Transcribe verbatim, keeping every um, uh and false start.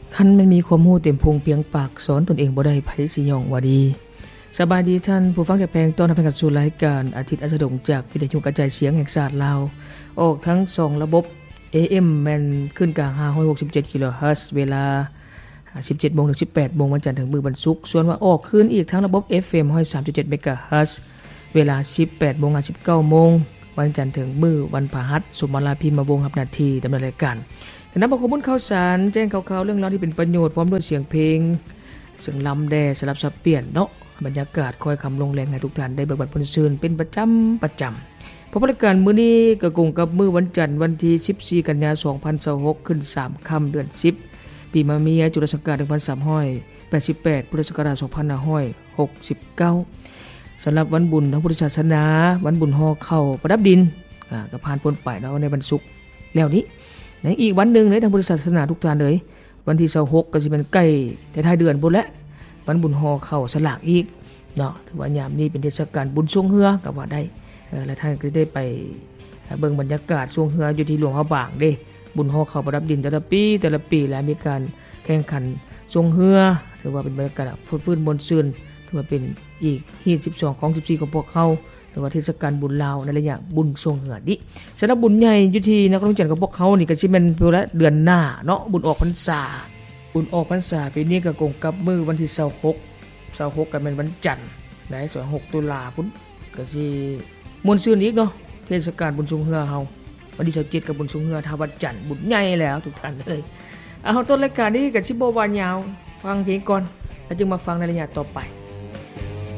คันมันมีความรู้เต็มพุงเพียงปากสอนตนเองบ่ได้ไผสิย่องว่าดีสบายดีท่านผู้ฟังจากแพงต้อนรับเข้าสู่รายการอาทิตย์อัสดงจากวิทยุกระจายเสียงแห่งชาติลาวออกทั้งสองระบบ เอ เอ็ม แม่นขึ้นกลางห้าร้อยหกสิบเจ็ดกิโลเฮิรตซ์เวลา สิบเจ็ดโมง ถึง สิบแปดโมงวันจันทร์ถึงมื้อวันศุกร์ส่วนว่าออกคืนอีกทั้งระบบ เอฟ เอ็ม หนึ่งร้อยสามจุดเจ็ด เมกะเฮิรตซ์เวลา สิบแปดโมง ถึง สิบเก้าโมงวันจันทร์ถึงมื้อวันพฤหัสสุมาลาพิมพ์มาวงรับหน้าที่ดำเนินรายการคณะข้อมูลข่าวสารแจ้งข่าวๆเรื่องราวที่เป็นประโยชน์พร้อมด้วยเสียงเพลงเสียงลำแด่สลับสับเปลี่ยนเนาะบรรยากาศคอยคำลงแรงให้ทุกท่านได้เบิกบานพ้นซื่นเป็นประจำประจำเพราะรายการมื้อนี้ก็กงกับมื้อวันจันทร์วันที่สิบสี่กันยายนสองพันยี่สิบหกขึ้นสามค่ำเดือนสิบปีมะเมียจุลศักราชหนึ่งพันสามร้อยแปดสิบแปดพุทธศักราชสองพันห้าร้อยหกสิบเก้าสำหรับวันบุญทางพุทธศาสนาวันบุญห่อข้าวประดับดินอ่าก็ผ่านพ้นไปเนาะในวันศุกร์แล้วนี้ในอีกวันนึงในทางพุทธศาสนาทุกท่านเลยวันที่ยี่สิบหกก็สิเป็นใกล้ท้ายเดือนพุ่นแล้ววันบุญห่อข้าวสลากอีกเนาะถือว่ายามนี้เป็นเทศกาลบุญสวงเฮือก็ว่าได้เออแล้วท่านก็ได้ไปเบิ่งบรรยากาศสวงเฮืออยู่ที่หลวงพระบางเด้บุญห่อข้าวประดับดินแต่ละปีแต่ละปีแล้วมีการแข่งขันสวงเฮือถือว่าเป็นบรรยากาศฟื้นๆมนต์ซื่นถือว่าเป็นอีกฮีตสิบสองของสิบสี่ของพวกเขาหรือว่าเทศกาลบุญลาวในระยะบุญสวงเฮือนี้สำหรับบุญใหญ่อยู่ที่นครหลวงจันทร์ของพวกเขานี่ก็สิแม่นเพิ่นละเดือนหน้าเนาะบุญออกพรรษาบุญออกพรรษาปีนี้ก็กงกับมื้อวันที่ยี่สิบหก ยี่สิบหกก็เป็นวันจันทร์ได้ยี่สิบหกตุลาพุ่นก็สิม่วนซื่นอีกเนาะเทศกาลบุญสวงเฮือเฮาวันที่ยี่สิบเจ็ดก็บุญสวงเฮือถ้าวันจันทร์บุญใหญ่แล้วทุกท่านเอ้ยเอาต้นรายการนี้ก็สิบ่ว่ายาวฟังเพลงก่อนแล้วจึงมาฟังในระยะต่อไป